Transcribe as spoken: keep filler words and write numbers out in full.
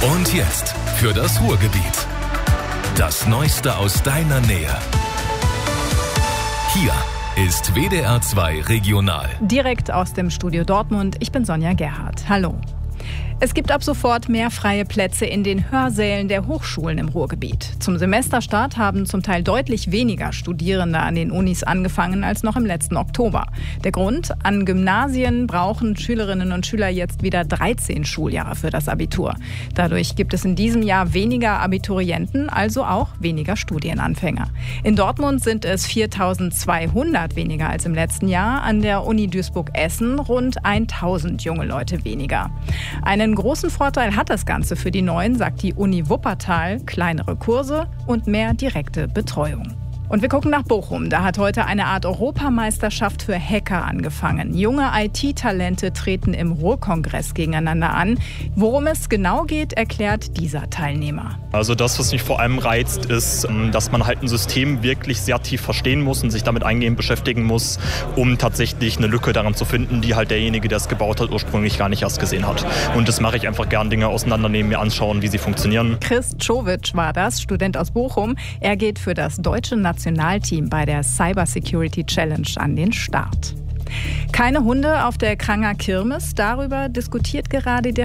Und jetzt für das Ruhrgebiet. Das Neueste aus deiner Nähe. Hier ist W D R zwei Regional. Direkt aus dem Studio Dortmund. Ich bin Sonja Gerhardt. Hallo. Es gibt ab sofort mehr freie Plätze in den Hörsälen der Hochschulen im Ruhrgebiet. Zum Semesterstart haben zum Teil deutlich weniger Studierende an den Unis angefangen als noch im letzten Oktober. Der Grund? An Gymnasien brauchen Schülerinnen und Schüler jetzt wieder dreizehn Schuljahre für das Abitur. Dadurch gibt es in diesem Jahr weniger Abiturienten, also auch weniger Studienanfänger. In Dortmund sind es viertausendzweihundert weniger als im letzten Jahr, an der Uni Duisburg-Essen rund tausend junge Leute weniger. Einen großen Vorteil hat das Ganze für die Neuen, sagt die Uni Wuppertal, kleinere Kurse und mehr direkte Betreuung. Und wir gucken nach Bochum. Da hat heute eine Art Europameisterschaft für Hacker angefangen. Junge I T-Talente treten im Ruhrkongress gegeneinander an. Worum es genau geht, erklärt dieser Teilnehmer. Also das, was mich vor allem reizt, ist, dass man halt ein System wirklich sehr tief verstehen muss und sich damit eingehend beschäftigen muss, um tatsächlich eine Lücke daran zu finden, die halt derjenige, der es gebaut hat, ursprünglich gar nicht erst gesehen hat. Und das mache ich einfach gern, Dinge auseinandernehmen, mir anschauen, wie sie funktionieren. Chris Czowicz war das, Student aus Bochum. Er geht für das deutsche Nationalteam bei der Cyber Security Challenge an den Start. Keine Hunde auf der Kranger Kirmes, darüber diskutiert gerade der